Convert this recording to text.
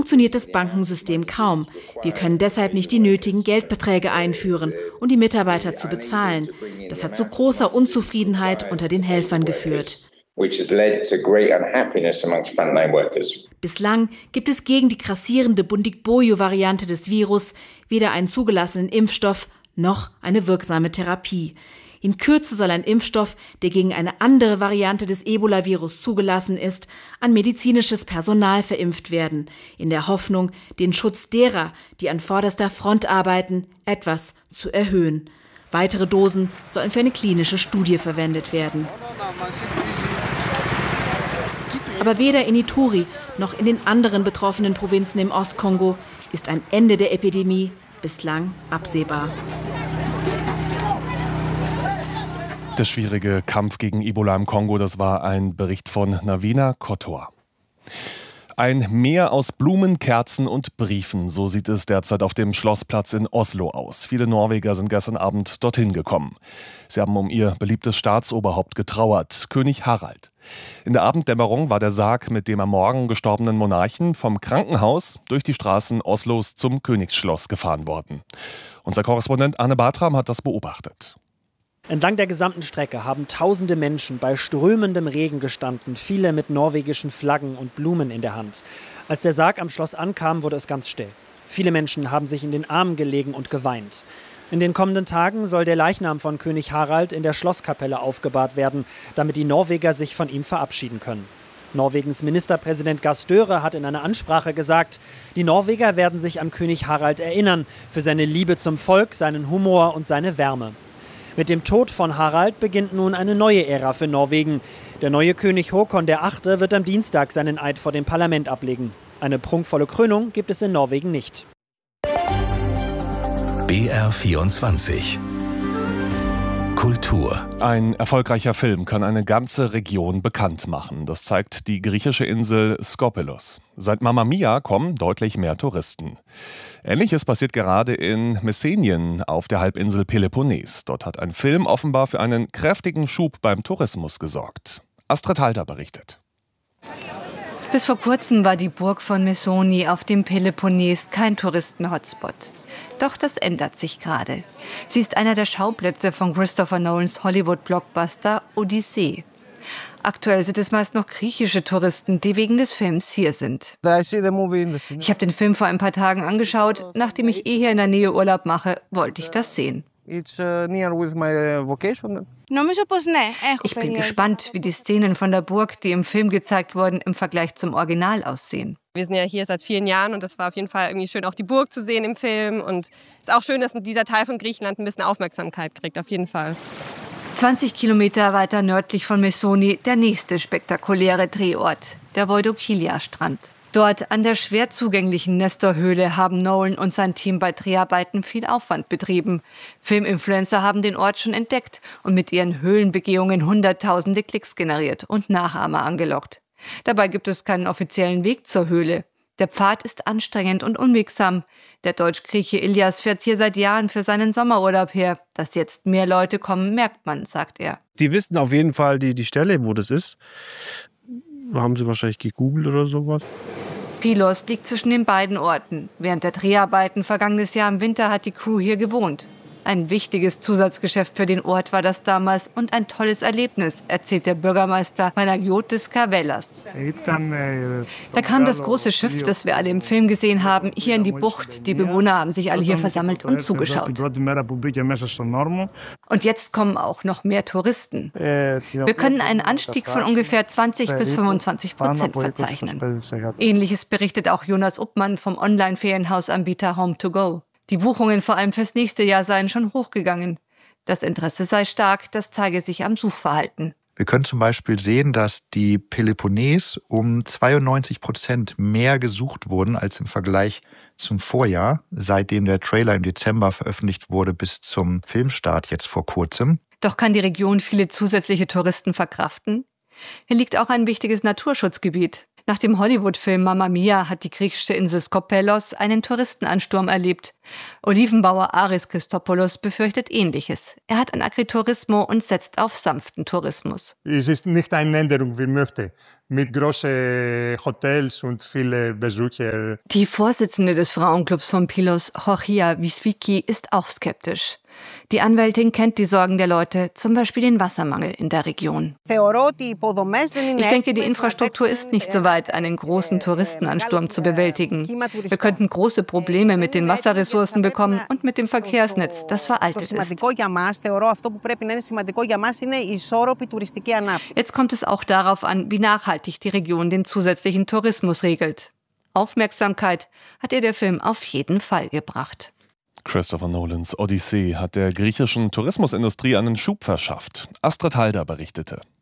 funktioniert das Bankensystem kaum. Wir können deshalb nicht die nötigen Geldbeträge einführen, um die Mitarbeiter zu bezahlen. Das hat zu großer Unzufriedenheit unter den Helfern geführt. Bislang gibt es gegen die grassierende Bundibugyo-Variante des Virus weder einen zugelassenen Impfstoff noch eine wirksame Therapie. In Kürze soll ein Impfstoff, der gegen eine andere Variante des Ebola-Virus zugelassen ist, an medizinisches Personal verimpft werden, in der Hoffnung, den Schutz derer, die an vorderster Front arbeiten, etwas zu erhöhen. Weitere Dosen sollen für eine klinische Studie verwendet werden. Aber weder in Ituri noch in den anderen betroffenen Provinzen im Ostkongo ist ein Ende der Epidemie bislang absehbar. Der schwierige Kampf gegen Ebola im Kongo, das war ein Bericht von Navina Kotor. Ein Meer aus Blumen, Kerzen und Briefen, so sieht es derzeit auf dem Schlossplatz in Oslo aus. Viele Norweger sind gestern Abend dorthin gekommen. Sie haben um ihr beliebtes Staatsoberhaupt getrauert, König Harald. In der Abenddämmerung war der Sarg mit dem am Morgen gestorbenen Monarchen vom Krankenhaus durch die Straßen Oslos zum Königsschloss gefahren worden. Unser Korrespondent Arne Bartram hat das beobachtet. Entlang der gesamten Strecke haben tausende Menschen bei strömendem Regen gestanden, viele mit norwegischen Flaggen und Blumen in der Hand. Als der Sarg am Schloss ankam, wurde es ganz still. Viele Menschen haben sich in den Armen gelegen und geweint. In den kommenden Tagen soll der Leichnam von König Harald in der Schlosskapelle aufgebahrt werden, damit die Norweger sich von ihm verabschieden können. Norwegens Ministerpräsident Gahr Støre hat in einer Ansprache gesagt, die Norweger werden sich an König Harald erinnern, für seine Liebe zum Volk, seinen Humor und seine Wärme. Mit dem Tod von Harald beginnt nun eine neue Ära für Norwegen. Der neue König Håkon VIII. Wird am Dienstag seinen Eid vor dem Parlament ablegen. Eine prunkvolle Krönung gibt es in Norwegen nicht. BR24 Kultur. Ein erfolgreicher Film kann eine ganze Region bekannt machen. Das zeigt die griechische Insel Skopelos. Seit Mamma Mia kommen deutlich mehr Touristen. Ähnliches passiert gerade in Messenien auf der Halbinsel Peloponnes. Dort hat ein Film offenbar für einen kräftigen Schub beim Tourismus gesorgt. Astrid Halter berichtet. Bis vor kurzem war die Burg von Messoni auf dem Peloponnes kein Touristen-Hotspot. Doch das ändert sich gerade. Sie ist einer der Schauplätze von Christopher Nolans Hollywood-Blockbuster Odyssee. Aktuell sind es meist noch griechische Touristen, die wegen des Films hier sind. Ich habe den Film vor ein paar Tagen angeschaut. Nachdem ich hier in der Nähe Urlaub mache, wollte ich das sehen. Ich bin gespannt, wie die Szenen von der Burg, die im Film gezeigt wurden, im Vergleich zum Original aussehen. Wir sind ja hier seit vielen Jahren und das war auf jeden Fall irgendwie schön, auch die Burg zu sehen im Film. Und es ist auch schön, dass dieser Teil von Griechenland ein bisschen Aufmerksamkeit kriegt, auf jeden Fall. 20 Kilometer weiter nördlich von Messoni der nächste spektakuläre Drehort, der Voidokilia-Strand. Dort an der schwer zugänglichen Nestor-Höhle haben Nolan und sein Team bei Dreharbeiten viel Aufwand betrieben. Filminfluencer haben den Ort schon entdeckt und mit ihren Höhlenbegehungen Hunderttausende Klicks generiert und Nachahmer angelockt. Dabei gibt es keinen offiziellen Weg zur Höhle. Der Pfad ist anstrengend und unwegsam. Der Deutsch-Grieche Ilias fährt hier seit Jahren für seinen Sommerurlaub her. Dass jetzt mehr Leute kommen, merkt man, sagt er. Die wissen auf jeden Fall die Stelle, wo das ist. Haben sie wahrscheinlich gegoogelt oder sowas. Pylos liegt zwischen den beiden Orten. Während der Dreharbeiten vergangenes Jahr im Winter hat die Crew hier gewohnt. Ein wichtiges Zusatzgeschäft für den Ort war das damals und ein tolles Erlebnis, erzählt der Bürgermeister Panagiotis Karvelas. Da kam das große Schiff, das wir alle im Film gesehen haben, hier in die Bucht. Die Bewohner haben sich alle hier versammelt und zugeschaut. Und jetzt kommen auch noch mehr Touristen. Wir können einen Anstieg von ungefähr 20-25% verzeichnen. Ähnliches berichtet auch Jonas Uppmann vom Online-Ferienhausanbieter Home2Go. Die Buchungen vor allem fürs nächste Jahr seien schon hochgegangen. Das Interesse sei stark, das zeige sich am Suchverhalten. Wir können zum Beispiel sehen, dass die Peloponnes um 92% mehr gesucht wurden als im Vergleich zum Vorjahr, seitdem der Trailer im Dezember veröffentlicht wurde bis zum Filmstart jetzt vor kurzem. Doch kann die Region viele zusätzliche Touristen verkraften? Hier liegt auch ein wichtiges Naturschutzgebiet. Nach dem Hollywood-Film Mamma Mia hat die griechische Insel Skopelos einen Touristenansturm erlebt. Olivenbauer Aris Christopoulos befürchtet Ähnliches. Er hat ein Agriturismo und setzt auf sanften Tourismus. Es ist nicht eine Änderung, wie möchte, mit großen Hotels und vielen Besuchern. Die Vorsitzende des Frauenclubs von Pylos, Georgia Wiswiki, ist auch skeptisch. Die Anwältin kennt die Sorgen der Leute, zum Beispiel den Wassermangel in der Region. Ich denke, die Infrastruktur ist nicht so weit, einen großen Touristenansturm zu bewältigen. Wir könnten große Probleme mit den Wasserressourcen bekommen und mit dem Verkehrsnetz, das veraltet ist. Jetzt kommt es auch darauf an, wie nachhaltig die Region den zusätzlichen Tourismus regelt. Aufmerksamkeit hat ihr der Film auf jeden Fall gebracht. Christopher Nolans Odyssee hat der griechischen Tourismusindustrie einen Schub verschafft. Astrid Halder berichtete.